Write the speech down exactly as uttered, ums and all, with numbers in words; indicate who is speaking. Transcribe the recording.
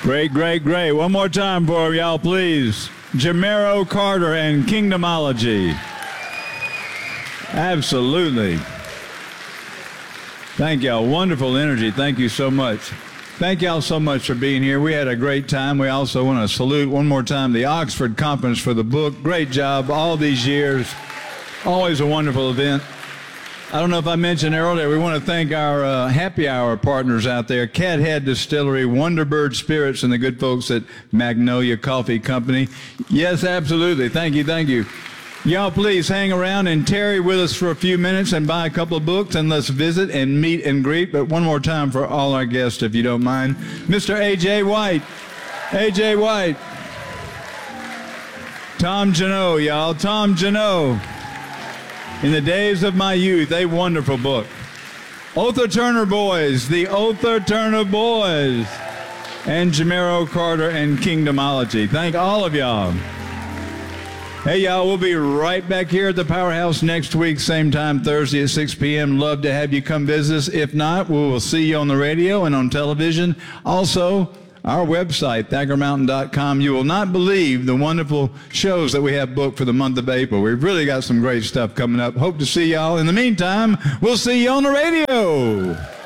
Speaker 1: Great, great, great. One more time for him, y'all, please. Jamero Carter and Kingdomology. Absolutely. Thank y'all. Wonderful energy. Thank you so much. Thank y'all so much for being here. We had a great time. We also want to salute one more time the Oxford Conference for the book. Great job all these years. Always a wonderful event. I don't know if I mentioned earlier, we want to thank our uh, happy hour partners out there, Cathead Distillery, Wonderbird Spirits, and the good folks at Magnolia Coffee Company. Yes, absolutely. Thank you, thank you. Y'all please hang around and tarry with us for a few minutes and buy a couple of books, and let's visit and meet and greet. But one more time for all our guests, if you don't mind. Mister A J White. A J White. Tom Janot, y'all. Tom Janot. In the Days of My Youth, a wonderful book. Otha Turner Boys, the Otha Turner Boys, and Jamero Carter and Kingdomology. Thank all of y'all. Hey, y'all, we'll be right back here at the Powerhouse next week, same time, Thursday at six p m Love to have you come visit us. If not, we will see you on the radio and on television. Also, our website, Thacker Mountain dot com. You will not believe the wonderful shows that we have booked for the month of April. We've really got some great stuff coming up. Hope to see y'all. In the meantime, we'll see you on the radio.